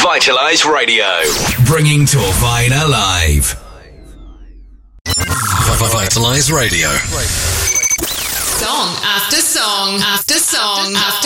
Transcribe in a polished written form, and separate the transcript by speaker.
Speaker 1: Vitalize Radio. Bringing Torvine alive. Vitalize Radio.
Speaker 2: Song after song after song after